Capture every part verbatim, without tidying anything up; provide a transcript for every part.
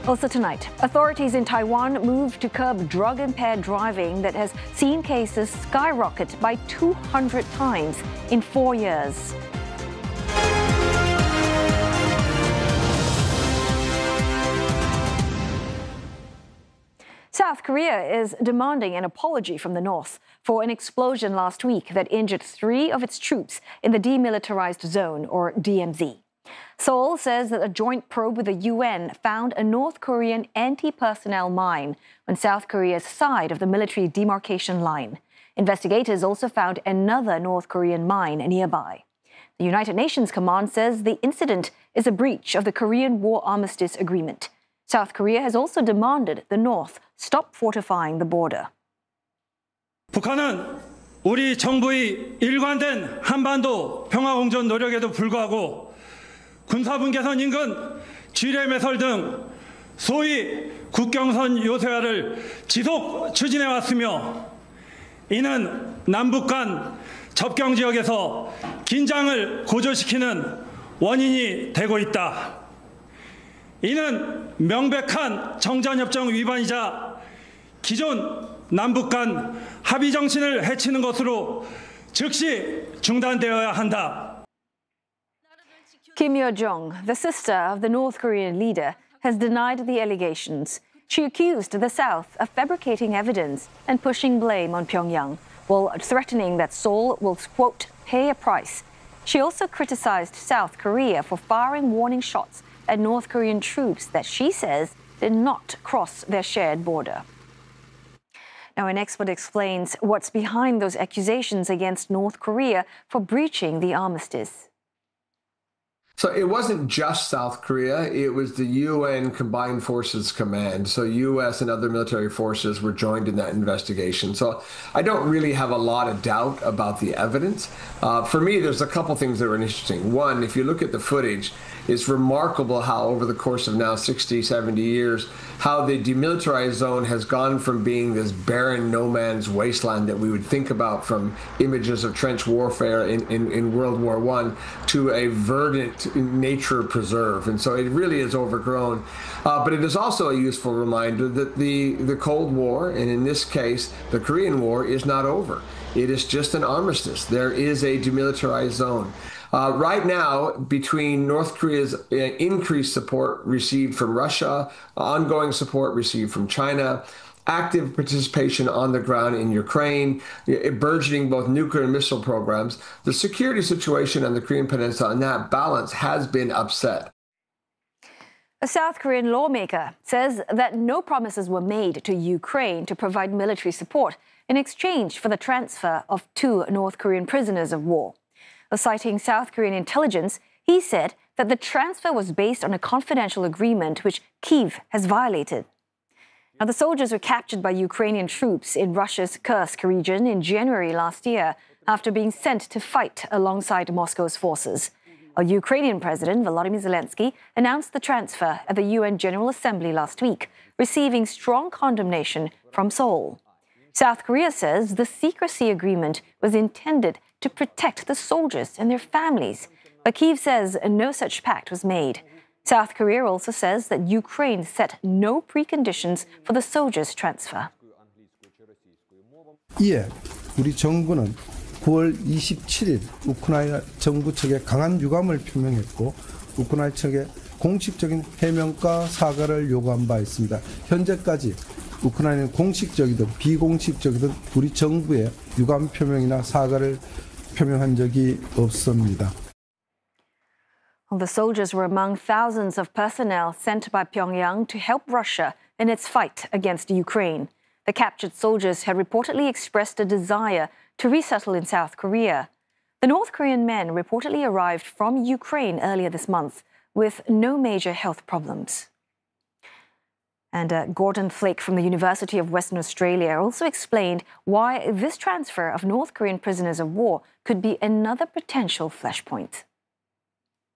Also tonight, authorities in Taiwan move to curb drug-impaired driving that has seen cases skyrocket by two hundred times in four years. South Korea is demanding an apology from the North for an explosion last week that injured three of its troops in the Demilitarized Zone, or D M Z. Seoul says that a joint probe with the U N found a North Korean anti-personnel mine on South Korea's side of the military demarcation line. Investigators also found another North Korean mine nearby. The United Nations command says the incident is a breach of the Korean War Armistice Agreement. South Korea has also demanded the North stop fortifying the border. 북한은 우리 정부의 일관된 한반도 평화공존 노력에도 불구하고 군사분계선 인근 지뢰 매설 등 소위 국경선 요새화를 지속 추진해 왔으며 이는 남북 간 접경 지역에서 긴장을 고조시키는 원인이 되고 있다. 이는 명백한 정전협정 위반이자 기존 남북 간 합의 정신을 해치는 것으로 즉시 중단되어야 한다. Kim Yo-jong, the sister of the North Korean leader, has denied the allegations. She accused the South of fabricating evidence and pushing blame on Pyongyang, while threatening that Seoul will, quote, pay a price. She also criticized South Korea for firing warning shots at North Korean troops that she says did not cross their shared border. Now, an expert explains what's behind those accusations against North Korea for breaching the armistice. So it wasn't just South Korea, it was the U N Combined Forces Command. So U S and other military forces were joined in that investigation. So I don't really have a lot of doubt about the evidence. Uh, for me, there's a couple things that are interesting. One, if you look at the footage, it's remarkable how over the course of now sixty, seventy years, how the demilitarized zone has gone from being this barren no man's wasteland that we would think about from images of trench warfare in, in, in World War One to a verdant nature preserve. And so it really is overgrown. Uh, but it is also a useful reminder that the, the Cold War, and in this case, the Korean War, is not over. It is just an armistice. There is a demilitarized zone. Uh, right now, between North Korea's uh, increased support received from Russia, ongoing support received from China, active participation on the ground in Ukraine, burgeoning both nuclear and missile programs, the security situation on the Korean Peninsula and that balance has been upset. A South Korean lawmaker says that no promises were made to Ukraine to provide military support in exchange for the transfer of two North Korean prisoners of war. Citing South Korean intelligence, he said that the transfer was based on a confidential agreement which Kyiv has violated. Now, the soldiers were captured by Ukrainian troops in Russia's Kursk region in January last year after being sent to fight alongside Moscow's forces. A Ukrainian President Volodymyr Zelensky announced the transfer at the U N General Assembly last week, receiving strong condemnation from Seoul. South Korea says the secrecy agreement was intended to protect the soldiers and their families, but Kyiv says no such pact was made. South Korea also says that Ukraine set no preconditions for the soldiers' transfer. 이에 우리 정부는 구월 이십칠일 우크라이나 정부 측에 강한 유감을 표명했고 우크라이나 측에 공식적인 해명과 사과를 요구한 바 있습니다. 현재까지 우크라이나는 공식적이든 비공식적이든 우리 정부의 유감 표명이나 사과를 표명한 적이 없습니다. Well, the soldiers were among thousands of personnel sent by Pyongyang to help Russia in its fight against Ukraine. The captured soldiers had reportedly expressed a desire to resettle in South Korea. The North Korean men reportedly arrived from Ukraine earlier this month with no major health problems. And uh, Gordon Flake from the University of Western Australia also explained why this transfer of North Korean prisoners of war could be another potential flashpoint.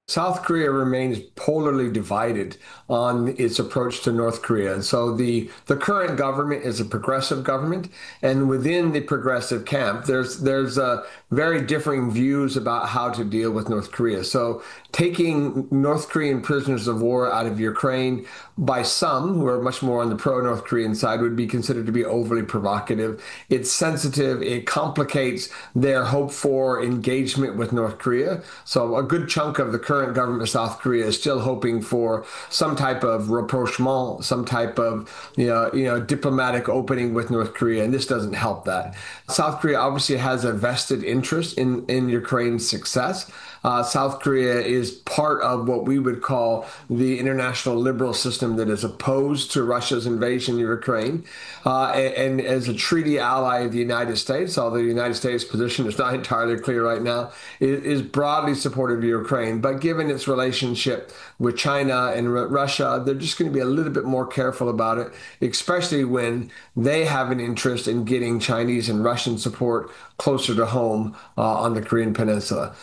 South Korea remains polarly divided on its approach to North Korea. And so the, the current government is a progressive government, and within the progressive camp, there's there's uh, very differing views about how to deal with North Korea. So taking North Korean prisoners of war out of Ukraine by some who are much more on the pro-North Korean side would be considered to be overly provocative. It's sensitive. It complicates their hope for engagement with North Korea. So a good chunk of the current government of South Korea is still hoping for some type of rapprochement, some type of you know, you know, diplomatic opening with North Korea, and this doesn't help that. South Korea obviously has a vested interest in, in Ukraine's success. Uh, South Korea is part of what we would call the international liberal system that is opposed to Russia's invasion of Ukraine. Uh, and, and as a treaty ally of the United States, although the United States' position is not entirely clear right now, is, is broadly supportive of Ukraine. But given its relationship with China and R- Russia, they're just going to be a little bit more careful about it, especially when they have an interest in getting Chinese and Russian support closer to home uh, on the Korean Peninsula.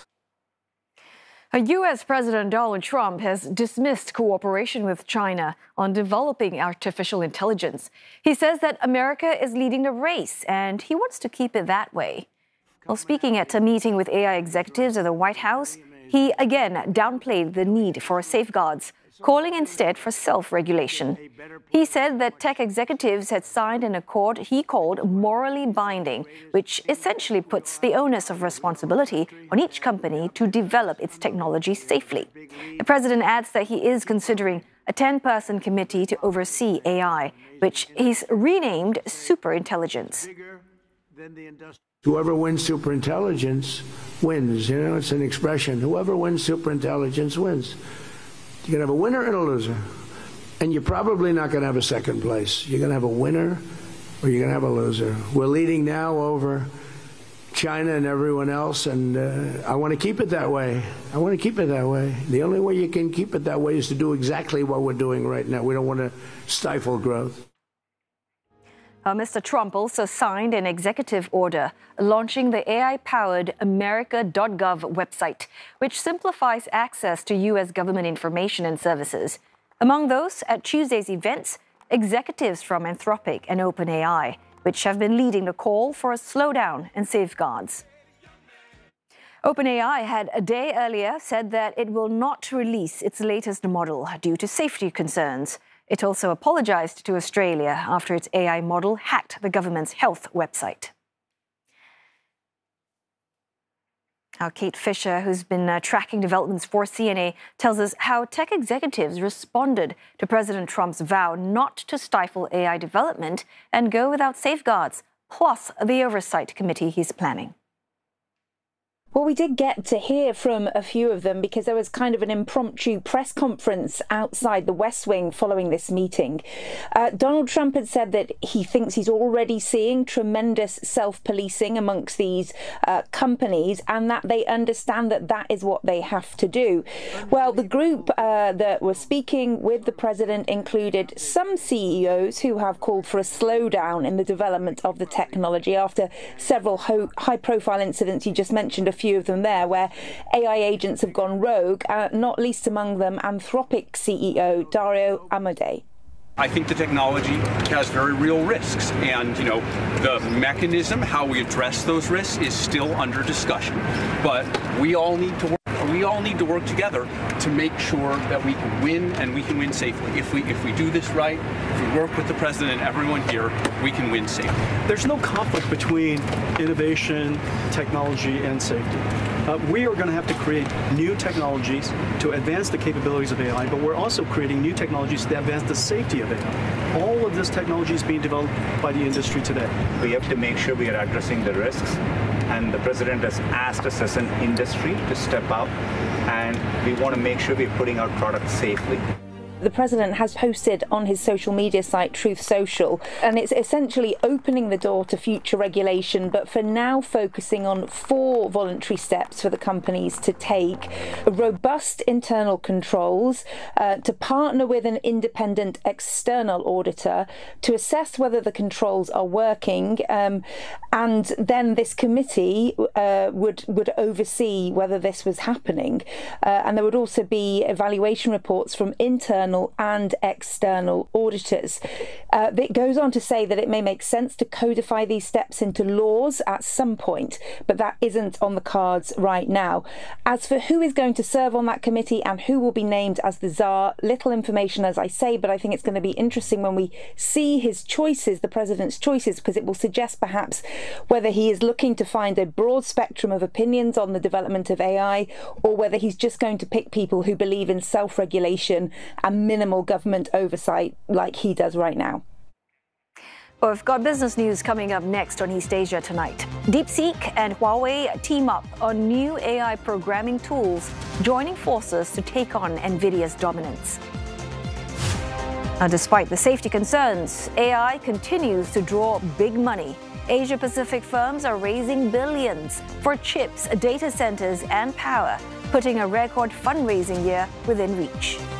U S President Donald Trump has dismissed cooperation with China on developing artificial intelligence. He says that America is leading the race, and he wants to keep it that way. While speaking at a meeting with A I executives at the White House, he again downplayed the need for safeguards, calling instead for self-regulation. He said that tech executives had signed an accord he called morally binding, which essentially puts the onus of responsibility on each company to develop its technology safely. The president adds that he is considering a ten-person committee to oversee A I, which he's renamed Superintelligence. Whoever wins superintelligence wins. You know, it's an expression. Whoever wins superintelligence wins. You're going to have a winner and a loser. And you're probably not going to have a second place. You're going to have a winner or you're going to have a loser. We're leading now over China and everyone else, and uh, I want to keep it that way. I want to keep it that way. The only way you can keep it that way is to do exactly what we're doing right now. We don't want to stifle growth. Uh, Mister Trump also signed an executive order launching the A I-powered America dot gov website, which simplifies access to U S government information and services. Among those at Tuesday's events, executives from Anthropic and OpenAI, which have been leading the call for a slowdown and safeguards. OpenAI had a day earlier said that it will not release its latest model due to safety concerns. It also apologized to Australia after its A I model hacked the government's health website. Now, Kate Fisher, who's been uh, tracking developments for C N A, tells us how tech executives responded to President Trump's vow not to stifle A I development and go without safeguards, plus the oversight committee he's planning. Well, we did get to hear from a few of them because there was kind of an impromptu press conference outside the West Wing following this meeting. Uh, Donald Trump had said that he thinks he's already seeing tremendous self-policing amongst these uh, companies and that they understand that that is what they have to do. Well, the group uh, that was speaking with the president included some C E Os who have called for a slowdown in the development of the technology after several ho- high-profile incidents you just mentioned a few of them there, where A I agents have gone rogue, uh, not least among them Anthropic C E O Dario Amodei. I think the technology has very real risks, and you know the mechanism, how we address those risks, is still under discussion. But we all need to work. We all need to work together to make sure that we can win, and we can win safely. If we if we do this right, if we work with the president and everyone here, we can win safely. There's no conflict between innovation, technology, and safety. Uh, we are going to have to create new technologies to advance the capabilities of A I, but we're also creating new technologies to advance the safety of A I. All of this technology is being developed by the industry today. We have to make sure we are addressing the risks, and the president has asked us as an industry to step up, and we want to make sure we're putting out products safely. the president has posted on his social media site, Truth Social, and it's essentially opening the door to future regulation, but for now focusing on four voluntary steps for the companies to take: robust internal controls, uh, to partner with an independent external auditor to assess whether the controls are working, um, and then this committee uh, would would oversee whether this was happening, uh, and there would also be evaluation reports from internal and external auditors. Uh, it goes on to say that it may make sense to codify these steps into laws at some point, but that isn't on the cards right now. As for who is going to serve on that committee and who will be named as the czar, little information, as I say, but I think it's going to be interesting when we see his choices, the president's choices, because it will suggest perhaps whether he is looking to find a broad spectrum of opinions on the development of A I, or whether he's just going to pick people who believe in self-regulation and minimal government oversight like he does right now. Well, we've got business news coming up next on East Asia Tonight. DeepSeek and Huawei team up on new A I programming tools, joining forces to take on NVIDIA's dominance. Now, despite the safety concerns, A I continues to draw big money. Asia-Pacific firms are raising billions for chips, data centers, and power, putting a record fundraising year within reach.